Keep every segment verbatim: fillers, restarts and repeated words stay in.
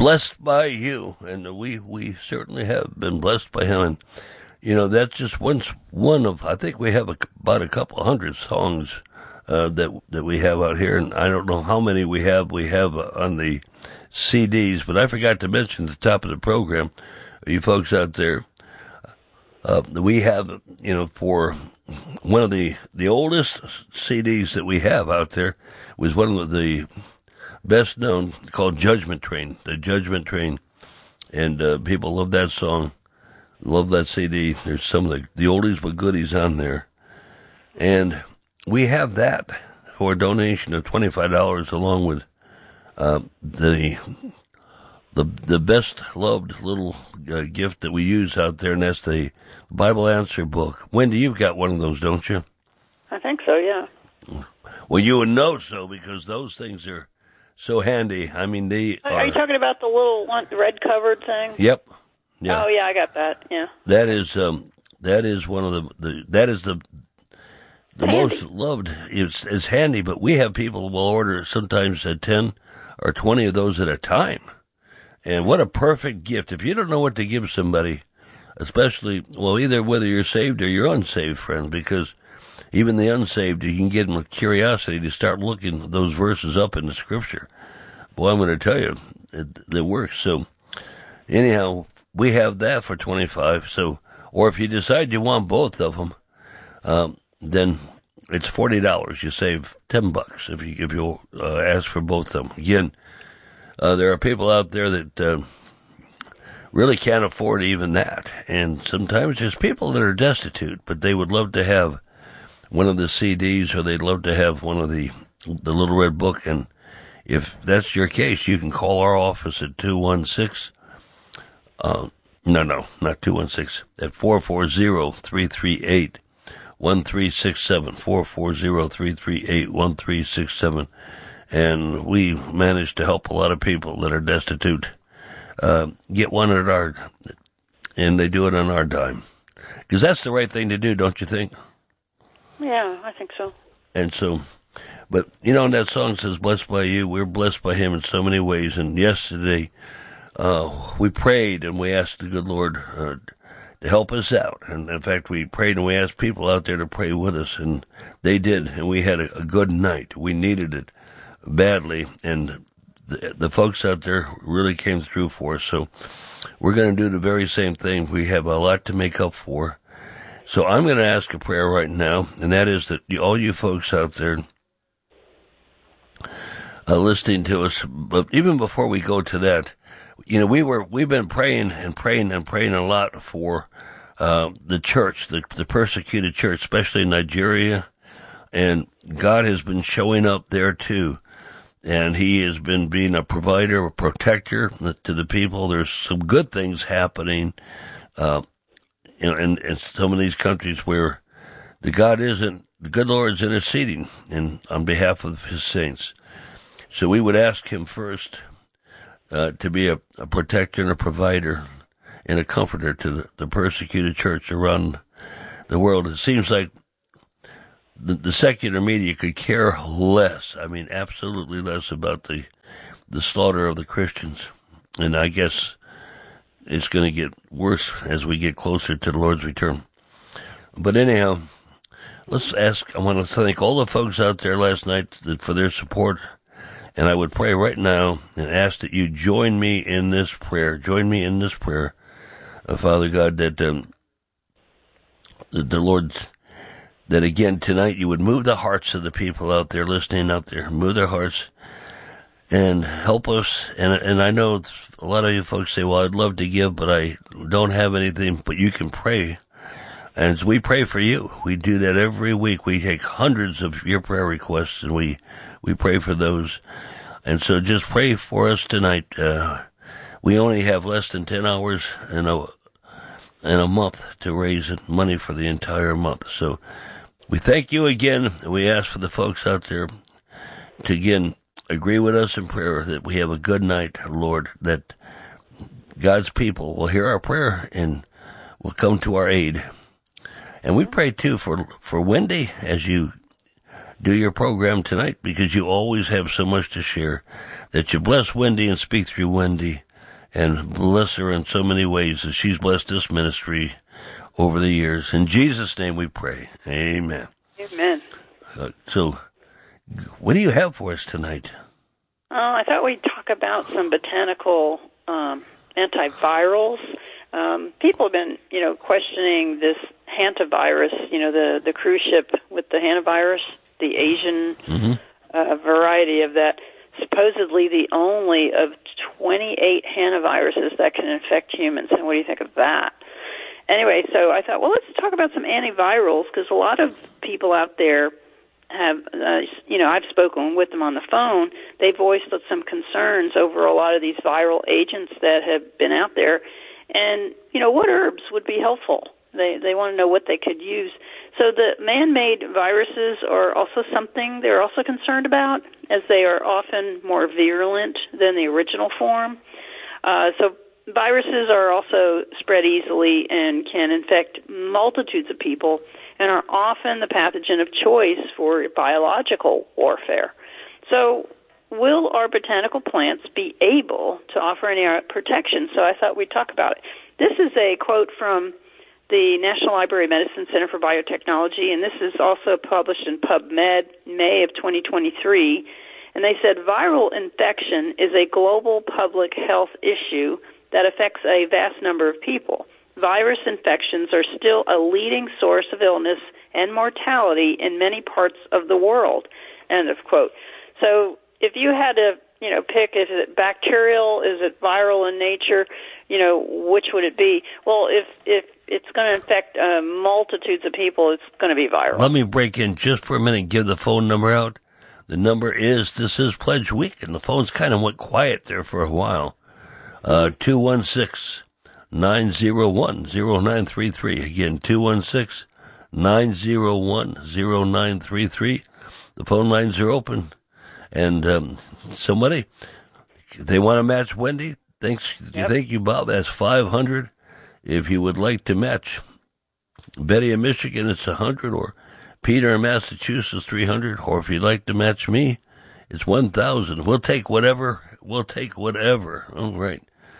blessed by you, and we we certainly have been blessed by him. And you know, that's just one one of, I think we have a, about a couple hundred songs uh, that that we have out here, and I don't know how many we have we have uh, on the C Ds, but I forgot to mention at the top of the program, you folks out there, uh, we have, you know, for one of the the oldest C Ds that we have out there was one of the best known, called Judgment Train, the Judgment Train, and uh, people love that song. Love that C D. There's some of the, the oldies but goodies on there. And we have that for a donation of twenty-five dollars, along with uh, the the the best loved little uh, gift that we use out there, and that's the Bible Answer book. Wendy, you've got one of those, don't you? I think so, yeah. Well, you would know so, because those things are so handy. I mean, they are... Are you talking about the little one, red-covered thing? Yep. Yeah. Oh yeah, I got that. Yeah. That is um that is one of the, the that is the the handy. most loved. It's it's handy, but we have people who will order sometimes at ten or twenty of those at a time. And what a perfect gift. If you don't know what to give somebody, especially, well, either whether you're saved or you're unsaved, friend, because even the unsaved, you can get them with curiosity to start looking those verses up in the scripture. Boy, I'm going to tell you, it, it works. So anyhow, we have that for twenty-five. So, or if you decide you want both of them, um, then it's forty dollars. You save ten bucks if you if you uh, ask for both of them. Again, uh, there are people out there that uh, really can't afford even that, and sometimes there's people that are destitute, but they would love to have one of the C Ds, or they'd love to have one of the the Little Red Book. And if that's your case, you can call our office at two one six. Uh, no, no, not two one six, at four four zero, three three eight, one three six seven, four four zero, three three eight, one three six seven. And we managed to help a lot of people that are destitute uh, get one at our, and they do it on our dime. Because that's the right thing to do, don't you think? Yeah, I think so. And so, but, you know, that song says, blessed by you. We're blessed by him in so many ways. And yesterday, Uh, we prayed and we asked the good Lord uh, to help us out. And in fact, we prayed and we asked people out there to pray with us, and they did. And we had a, a good night. We needed it badly, and the, the folks out there really came through for us. So we're going to do the very same thing. We have a lot to make up for. So I'm going to ask a prayer right now, and that is that all you folks out there uh, listening to us, but even before we go to that, you know, we were, we've been praying and praying and praying a lot for, uh, the church, the, the persecuted church, especially in Nigeria. And God has been showing up there too. And he has been being a provider, a protector to the people. There's some good things happening, uh, in, in, in some of these countries where the God isn't, the good Lord's interceding in, on behalf of his saints. So we would ask him first, Uh, to be a, a protector and a provider and a comforter to the, the persecuted church around the world. It seems like the, the secular media could care less, I mean, absolutely less about the the slaughter of the Christians. And I guess it's going to get worse as we get closer to the Lord's return. But anyhow, let's ask, I want to thank all the folks out there last night for their support. And I would pray right now and ask that you join me in this prayer. Join me in this prayer, uh, Father God, that um, the, the Lord, that again tonight you would move the hearts of the people out there listening out there. Move their hearts and help us. And and I know a lot of you folks say, well, I'd love to give, but I don't have anything. But you can pray. And as we pray for you, we do that every week. We take hundreds of your prayer requests, and we We pray for those. And so just pray for us tonight. Uh, we only have less than ten hours in a, in a month to raise money for the entire month. So we thank you again. And we ask for the folks out there to, again, agree with us in prayer that we have a good night, Lord, that God's people will hear our prayer and will come to our aid. And we pray, too, for, for Wendy as you do your program tonight, because you always have so much to share, that you bless Wendy and speak through Wendy, and bless her in so many ways as she's blessed this ministry over the years. In Jesus' name we pray. Amen. Amen. Uh, so, what do you have for us tonight? Oh, I thought we'd talk about some botanical um, antivirals. Um, people have been, you know, questioning this hantavirus, you know, the, the cruise ship with the hantavirus, the Asian mm-hmm. uh, variety of that, supposedly the only of twenty-eight hantaviruses that can infect humans. And what do you think of that? Anyway, so I thought, well, let's talk about some antivirals, because a lot of people out there have, uh, you know, I've spoken with them on the phone. They voiced some concerns over a lot of these viral agents that have been out there. And, you know, what herbs would be helpful? They they want to know what they could use. So the man-made viruses are also something they're also concerned about, as they are often more virulent than the original form. Uh, so viruses are also spread easily and can infect multitudes of people and are often the pathogen of choice for biological warfare. So will our botanical plants be able to offer any protection? So I thought we'd talk about it. This is a quote from the National Library of Medicine Center for Biotechnology, and this is also published in PubMed, May of twenty twenty-three. And they said, viral infection is a global public health issue that affects a vast number of people. Virus infections are still a leading source of illness and mortality in many parts of the world. End of quote. So if you had to, you know, pick, is it bacterial, is it viral in nature, you know, which would it be? Well, if if it's going to infect uh, multitudes of people, it's going to be viral. Let me break in just for a minute and give the phone number out. The number is, this is Pledge Week, and the phones kind of went quiet there for a while. Uh, two one six, nine zero one, zero nine three three. Again, two one six, nine zero one, zero nine three three. The phone lines are open. And um, somebody, they want to match Wendy. Thanks, yep. Thank you, Bob. That's five hundred. If you would like to match Betty in Michigan, it's one hundred. Or Peter in Massachusetts, three hundred. Or if you'd like to match me, it's one thousand. We'll take whatever. We'll take whatever. All right.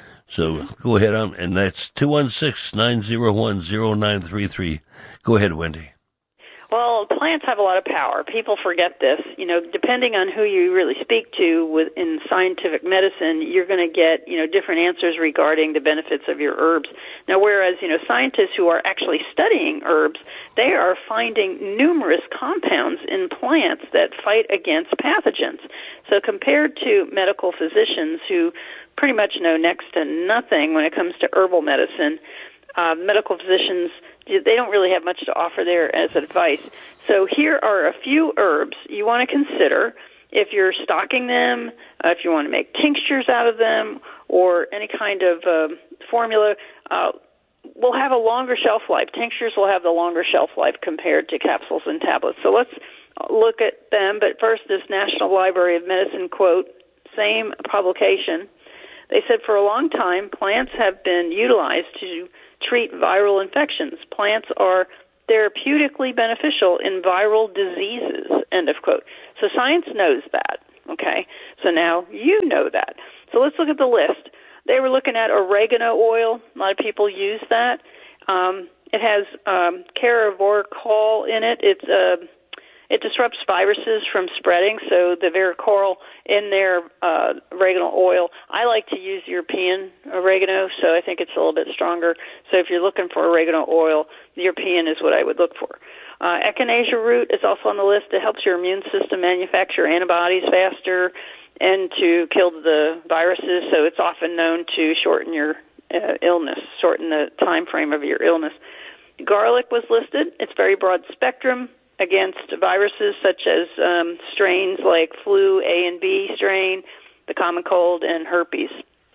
So go ahead, on, and that's two one six, nine zero one, zero nine three three. Go ahead, Wendy. Well, plants have a lot of power. People forget this. You know, depending on who you really speak to with, in scientific medicine, you're going to get, you know, different answers regarding the benefits of your herbs. Now, whereas, you know, scientists who are actually studying herbs, they are finding numerous compounds in plants that fight against pathogens. So compared to medical physicians who pretty much know next to nothing when it comes to herbal medicine, uh, medical physicians, they don't really have much to offer there as advice. So here are a few herbs you want to consider if you're stocking them, uh, if you want to make tinctures out of them, or any kind of uh, formula. Uh, will have a longer shelf life. Tinctures will have the longer shelf life compared to capsules and tablets. So let's look at them. But first, this National Library of Medicine quote, same publication. They said, for a long time, plants have been utilized to treat viral infections. Plants are therapeutically beneficial in viral diseases, end of quote. So science knows that, okay? So now you know that. So let's look at the list. They were looking at oregano oil. A lot of people use that. Um, it has um, caravorcol in it. It's uh, It disrupts viruses from spreading, so the varicorol in their uh, oregano oil. I like to use European oregano, so I think it's a little bit stronger. So if you're looking for oregano oil, European is what I would look for. Uh, echinacea root is also on the list. It helps your immune system manufacture antibodies faster and to kill the viruses, so it's often known to shorten your uh, illness, shorten the time frame of your illness. Garlic was listed. It's very broad spectrum against viruses such as um, strains like flu A and B strain, the common cold, and herpes.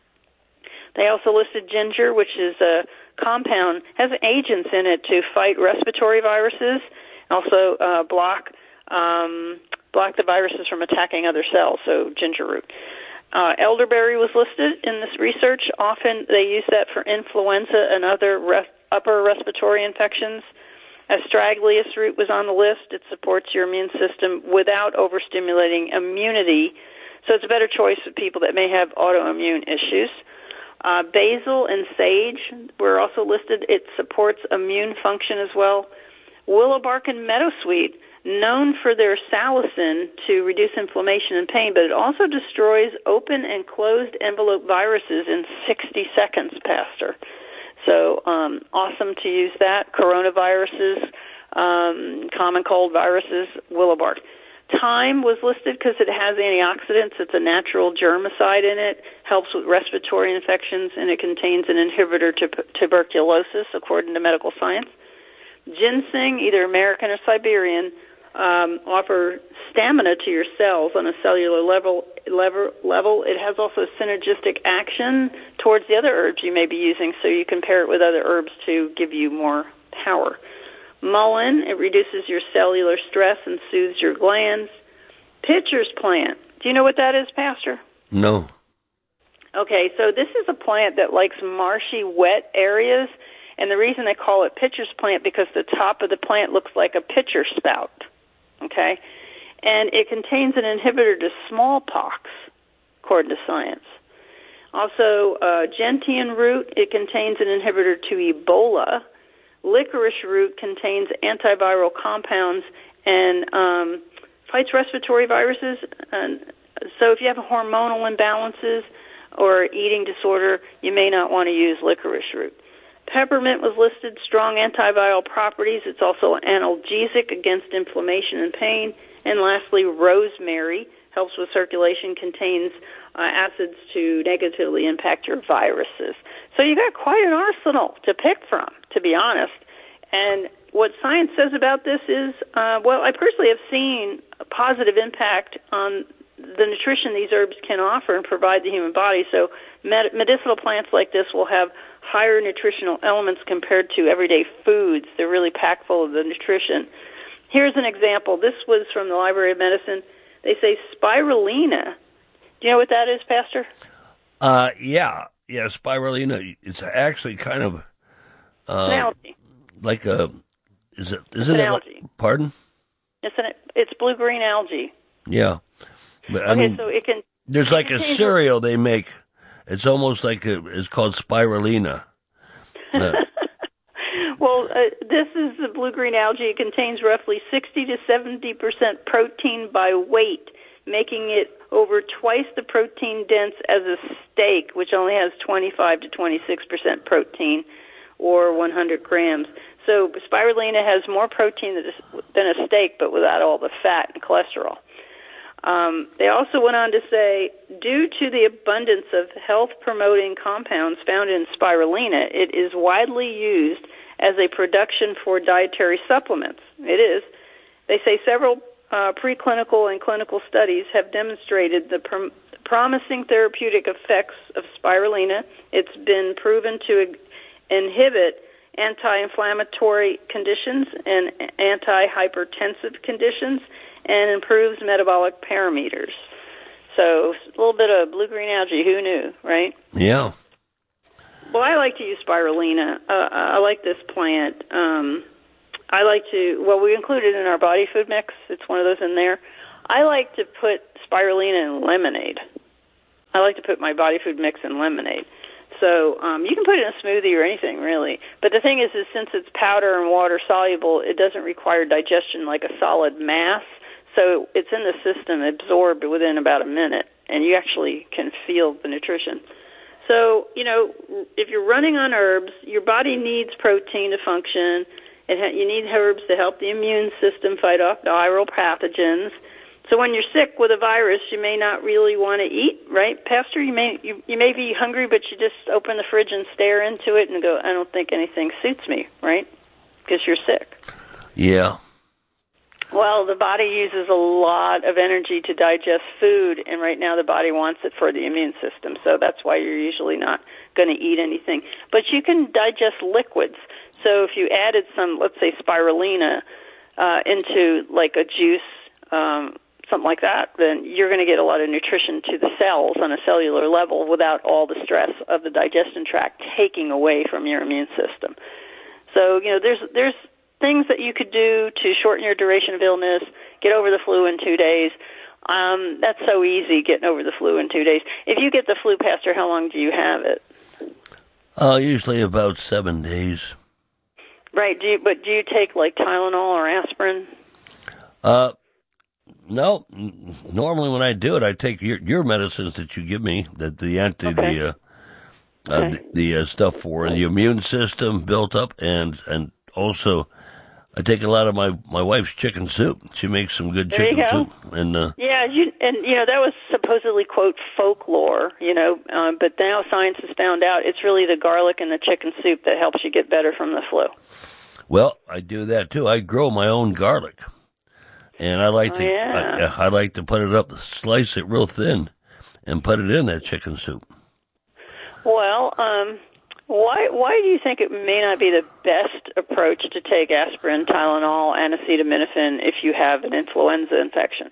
They also listed ginger, which is a compound, has agents in it to fight respiratory viruses, also uh, block um, block the viruses from attacking other cells, so ginger root. Uh, elderberry was listed in this research. Often they use that for influenza and other ref- upper respiratory infections. Astragalus root was on the list. It supports your immune system without overstimulating immunity, so it's a better choice for people that may have autoimmune issues. Uh, basil and sage were also listed. It supports immune function as well. Willow bark and meadowsweet, known for their salicin to reduce inflammation and pain, but it also destroys open and closed envelope viruses in sixty seconds, Pastor. So um, awesome to use that. Coronaviruses, um, common cold viruses, willow bark. Thyme was listed because it has antioxidants. It's a natural germicide in it, helps with respiratory infections, and it contains an inhibitor to p- tuberculosis, according to medical science. Ginseng, either American or Siberian, um, offer stamina to your cells on a cellular level, level. level. It has also synergistic action towards the other herbs you may be using, so you can pair it with other herbs to give you more power. Mullein, it reduces your cellular stress and soothes your glands. Pitcher's plant. Do you know what that is, Pastor? No. Okay, so this is a plant that likes marshy, wet areas, and the reason they call it pitcher's plant because the top of the plant looks like a pitcher spout, okay? And it contains an inhibitor to smallpox, according to science. Also, uh, gentian root, it contains an inhibitor to Ebola. Licorice root contains antiviral compounds and um, fights respiratory viruses. And so if you have hormonal imbalances or eating disorder, you may not want to use licorice root. Peppermint was listed, strong antiviral properties. It's also analgesic against inflammation and pain. And lastly, rosemary helps with circulation, contains uh, acids to negatively impact your viruses. So you got quite an arsenal to pick from, to be honest. And what science says about this is, uh, well, I personally have seen a positive impact on the nutrition these herbs can offer and provide the human body. So med- medicinal plants like this will have higher nutritional elements compared to everyday foods. They're really packed full of the nutrition. Here's an example. This was from the Library of Medicine. They say spirulina. Do you know what that is, Pastor? Uh, yeah, yeah, spirulina. It's actually kind of uh, an algae. Like a. Is it? It's Isn't an it? algae. Like, pardon? It's an. It's blue green algae. Yeah, but I okay, mean, so it can. There's like a cereal they make. It's almost like a, it's called spirulina. Uh, well, uh, this is the blue-green algae. It contains roughly sixty to seventy percent protein by weight, making it over twice the protein dense as a steak, which only has twenty-five to twenty-six percent protein, or one hundred grams. So spirulina has more protein than a steak, but without all the fat and cholesterol. Um, they also went on to say, due to the abundance of health-promoting compounds found in spirulina, it is widely used as a production for dietary supplements. It is. They say several uh, preclinical and clinical studies have demonstrated the prom- promising therapeutic effects of spirulina. It's been proven to ig- inhibit anti-inflammatory conditions and anti-hypertensive conditions, and improves metabolic parameters. So a little bit of blue-green algae, who knew, right? Yeah. Well, I like to use spirulina. Uh, I like this plant. Um, I like to, well, we include it in our body food mix. It's one of those in there. I like to put spirulina in lemonade. I like to put my body food mix in lemonade. So um, you can put it in a smoothie or anything, really. But the thing is, is since it's powder and water soluble, it doesn't require digestion like a solid mass. So it's in the system, absorbed within about a minute, and you actually can feel the nutrition. So, you know, if you're running on herbs, your body needs protein to function. It ha- you need herbs to help the immune system fight off viral pathogens. So when you're sick with a virus, you may not really want to eat, right, Pastor? You may you, you may be hungry, but you just open the fridge and stare into it and go, I don't think anything suits me, right? Because you're sick. Yeah. Well, the body uses a lot of energy to digest food, and right now the body wants it for the immune system, so that's why you're usually not going to eat anything. But you can digest liquids. So if you added some, let's say, spirulina uh, into like a juice, um, something like that, then you're going to get a lot of nutrition to the cells on a cellular level without all the stress of the digestion tract taking away from your immune system. So, you know, there's there's things that you could do to shorten your duration of illness, get over the flu in two days. Um, that's so easy, getting over the flu in two days. If you get the flu, Pastor, how long do you have it? Uh, usually about seven days. Right. Do you, but do you take like Tylenol or aspirin? Uh, no. Normally when I do it, I take your your medicines that you give me, that the anti Okay. the uh, uh, Okay. the, the uh, stuff for the immune system built up, and and also I take a lot of my my wife's chicken soup. She makes some good There you chicken go. soup, and uh, Yeah, you, and you know that was supposedly quote folklore, you know, um, but now science has found out it's really the garlic and the chicken soup that helps you get better from the flu. well, I do that too. I grow my own garlic, and I like Oh, to yeah. I, I like to put it up, slice it real thin, and put it in that chicken soup. Well, um, why why do you think it may not be the best approach to take aspirin, Tylenol, and acetaminophen if you have an influenza infection?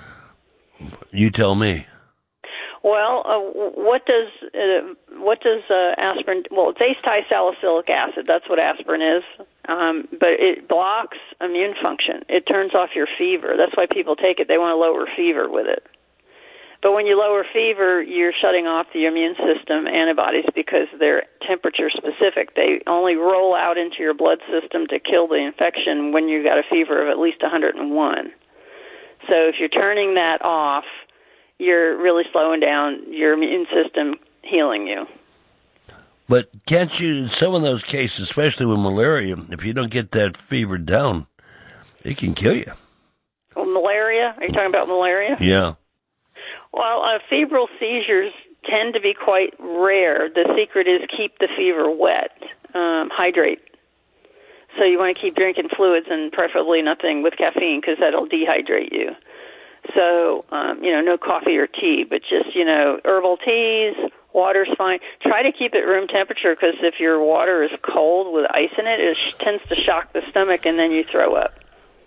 You tell me. Well, uh, what does uh, what does uh, aspirin? Well, it's acetylsalicylic acid. That's what aspirin is. Um, but it blocks immune function. It turns off your fever. That's why people take it. They want to lower fever with it. But when you lower fever, you're shutting off the immune system antibodies because they're temperature specific. They only roll out into your blood system to kill the infection when you've got a fever of at least one hundred one. So if you're turning that off, you're really slowing down your immune system healing you. But can't you, in some of those cases, especially with malaria, if you don't get that fever down, it can kill you. Well, malaria? Are you talking about malaria? Yeah. Well, uh, febrile seizures tend to be quite rare. The secret is keep the fever wet, um, hydrate. So you want to keep drinking fluids and preferably nothing with caffeine because that'll dehydrate you. So, um, you know, no coffee or tea, but just, you know, herbal teas, water's fine. Try to keep it room temperature because if your water is cold with ice in it, it sh- tends to shock the stomach and then you throw up.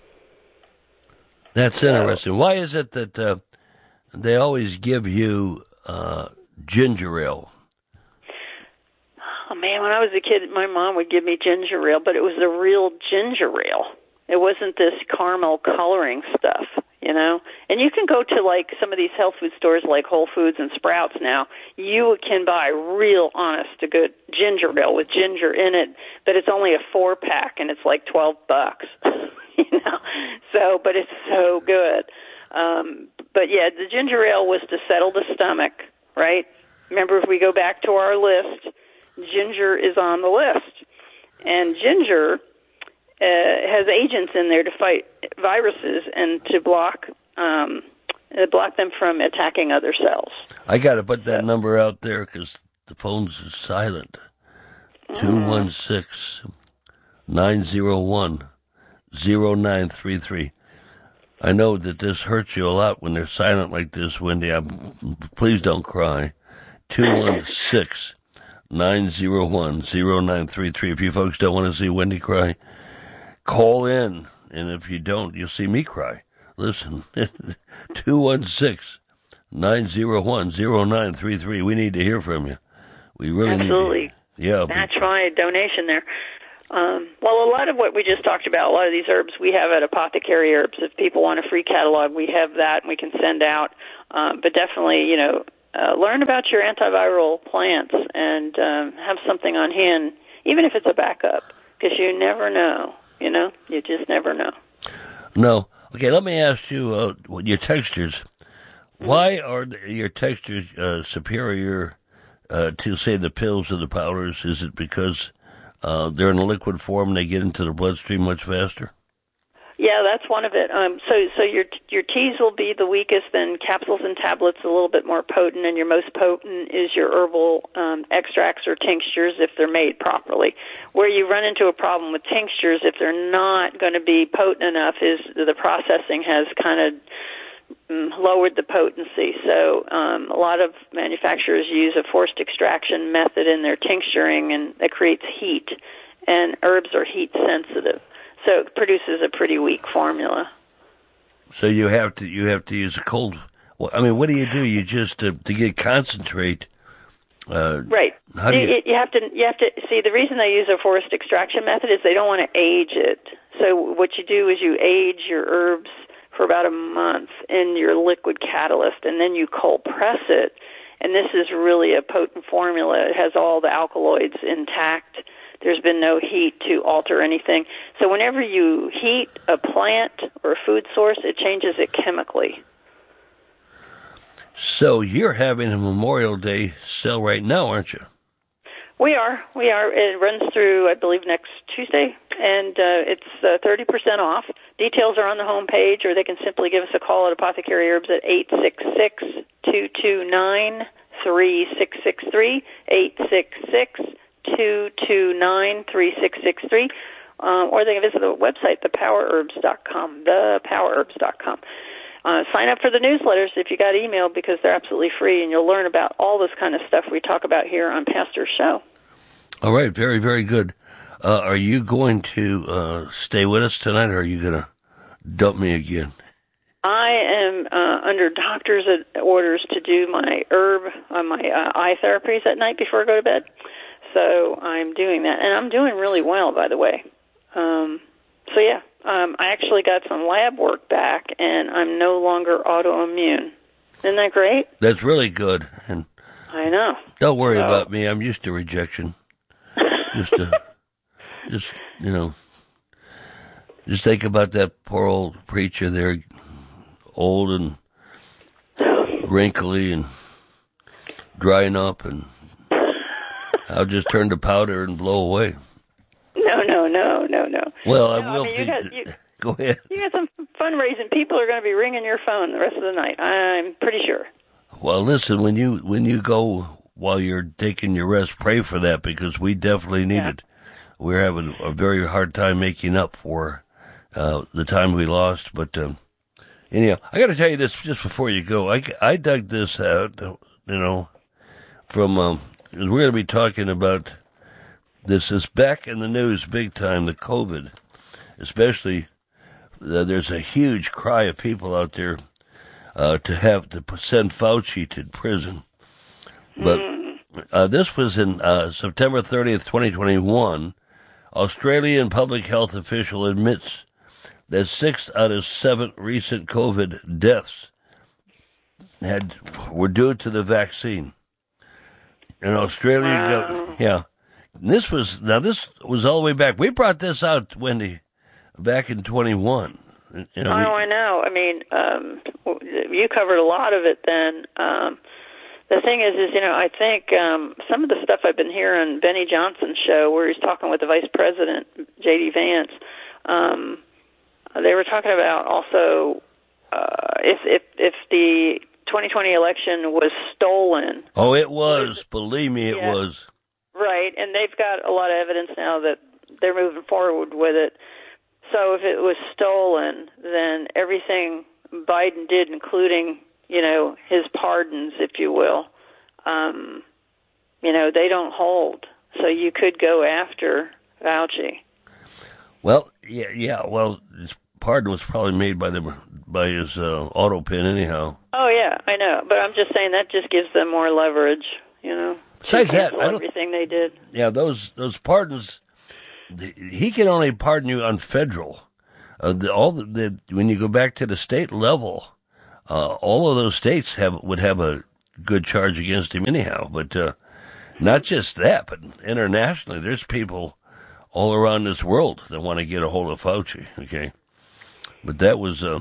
That's interesting. Why is it that uh, they always give you uh, ginger ale? Oh, man, when I was a kid, my mom would give me ginger ale, but it was the real ginger ale. It wasn't this caramel coloring stuff, you know? And you can go to, like, some of these health food stores like Whole Foods and Sprouts now. You can buy real, honest to good ginger ale with ginger in it, but it's only a four-pack, and it's like twelve bucks, you know? So, but it's so good. Um, but, yeah, the ginger ale was to settle the stomach, right? Remember, if we go back to our list, ginger is on the list. And ginger uh, has agents in there to fight viruses and to block um, uh, block them from attacking other cells. I got to put that so. number out there because the phone's silent. two one six, nine zero one, zero nine three three. I know that this hurts you a lot when they're silent like this, Wendy. I'm, please don't cry. two one six, nine zero one, zero nine three three. If you folks don't want to see Wendy cry, call in. And if you don't, you'll see me cry. Listen, two one six, nine zero one, zero nine three three. We need to hear from you. We really Absolutely. need to. Yeah. Match my donation there. Um, well, a lot of what we just talked about, a lot of these herbs we have at Apothecary Herbs. If people want a free catalog, we have that and we can send out. Um, but definitely, you know, uh, learn about your antiviral plants and um, have something on hand, even if it's a backup, because you never know, you know? You just never know. No. Okay, let me ask you, uh, your textures. Mm-hmm. Why are your textures uh, superior uh, to, say, the pills or the powders? Is it because uh, they're in a liquid form and they get into the bloodstream much faster? Yeah, that's one of it. Um, so, so your your teas will be the weakest, then capsules and tablets a little bit more potent, and your most potent is your herbal um, extracts or tinctures if they're made properly. Where you run into a problem with tinctures, if they're not going to be potent enough, is the processing has kind of mm, lowered the potency. So, um, a lot of manufacturers use a forced extraction method in their tincturing, and that creates heat. And herbs are heat sensitive. So it produces a pretty weak formula. So you have to you have to use a cold. Well, I mean, what do you do? You just uh, to get concentrate. Uh, right. How do you? you? You have to you have to see the reason they use a forced extraction method is they don't want to age it. So what you do is you age your herbs for about a month in your liquid catalyst, and then you cold press it, And this is really a potent formula. It has all the alkaloids intact. There's been no heat to alter anything. So whenever you heat a plant or a food source, it changes it chemically. So you're having a Memorial Day sale right now, aren't you? We are. We are. It runs through, I believe, next Tuesday, and uh, it's uh, thirty percent off. Details are on the home page, or they can simply give us a call at Apothecary Herbs at eight six six, two two nine, three six six three, eight six six, two two nine, three six six three, um, or they can visit the website, the power herbs dot com, the power herbs dot com. Uh, sign up for the newsletters if you got email, because they're absolutely free, and you'll learn about all this kind of stuff we talk about here on Pastor's Show. All right, very, very good. Uh, are you going to uh, stay with us tonight, or are you going to dump me again? I am uh, under doctor's orders to do my herb, uh, my uh, eye therapies at night before I go to bed. So I'm doing that, and I'm doing really well, by the way. Um, so, yeah. Um, I actually got some lab work back, and I'm no longer autoimmune. Isn't that great? That's really good. And I know. Don't worry so. about me. I'm used to rejection. Just, to, just you know, just think about that poor old preacher there, old and wrinkly and drying up, and I'll just turn to powder and blow away. No, no, no, no, no. Well, no, I will. I mean, you got, you, Go ahead. You got some fundraising. People are going to be ringing your phone the rest of the night. I'm pretty sure. Well, listen, when you when you go while you're taking your rest, pray for that, because we definitely need yeah. it. We're having a very hard time making up for uh, the time we lost. But um, anyhow, I got to tell you this just before you go. I, I dug this out, you know, from um, we're going to be talking about. This is back in the news big time, the COVID, especially uh, there's a huge cry of people out there uh, to have to send Fauci to prison. But uh, this was in uh, September thirtieth, twenty twenty-one. Australian public health official admits that six out of seven recent COVID deaths had were due to the vaccine. In Australia, wow. yeah. This was now. This was all the way back. We brought this out, Wendy, back in twenty-one. You know, oh, we, I know. I mean, um, you covered a lot of it then. Um, the thing is, is you know, I think um, some of the stuff I've been hearing on Benny Johnson's show, where he's talking with the Vice President J D Vance, um, they were talking about also uh, if if if the twenty twenty election was stolen. Oh, it was. Believe me, it yeah. was. Right, and they've got a lot of evidence now that they're moving forward with it. So if it was stolen, then everything Biden did, including, you know, his pardons, if you will, um, you know, they don't hold. So you could go after Fauci. Well, yeah, yeah. Well, his pardon was probably made by the by his uh, auto pen, anyhow. Oh yeah, I know, but I'm just saying that just gives them more leverage, you know. Besides that, I don't, everything they did. Yeah, those those pardons. The, he can only pardon you on federal. Uh, the, all the, the when you go back to the state level, uh, all of those states have would have a good charge against him anyhow. But uh, not just that, but internationally, there's people all around this world that want to get a hold of Fauci. Okay, but that was, uh,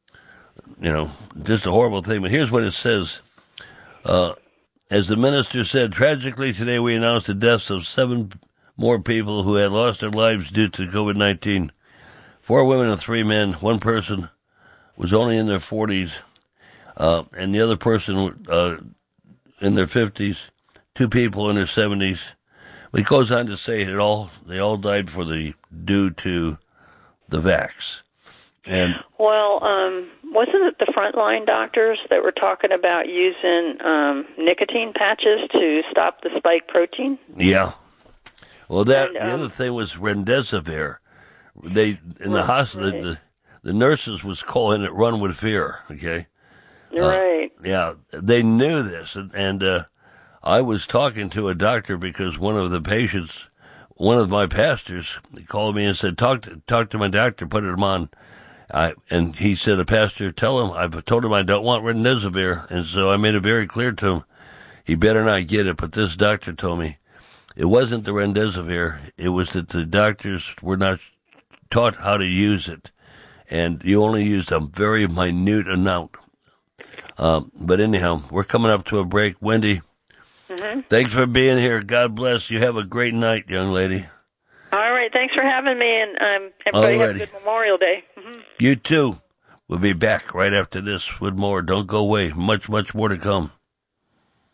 you know, just a horrible thing. But here's what it says. Uh, As the minister said, tragically today we announced the deaths of seven more people who had lost their lives due to COVID nineteen. Four women and three men. One person was only in their forties, uh, and the other person uh, in their fifties. Two people in their seventies. But he goes on to say it all. They all died for the due to the vax. And well, um, wasn't it the frontline doctors that were talking about using um, nicotine patches to stop the spike protein? Yeah. Well, that and, the um, other thing was remdesivir. They in the right, hospital, right. the the nurses was calling it "run with fear." Okay. Right. Uh, yeah, they knew this, and, and uh, I was talking to a doctor because one of the patients, one of my pastors, called me and said, "Talk to talk to my doctor, put him on." I, and he said, "A pastor, tell him I've told him I don't want remdesivir," and so I made it very clear to him. he better not get it. But this doctor told me it wasn't the remdesivir. It was that the doctors were not taught how to use it, and you only used a very minute amount. Um, but anyhow, we're coming up to a break. Wendy, mm-hmm. thanks for being here. God bless. You have a great night, young lady. All right. Thanks for having me, and um, everybody Alrighty. have a good Memorial Day. Mm-hmm. You too. We'll be back right after this with more. Don't go away. Much, much more to come.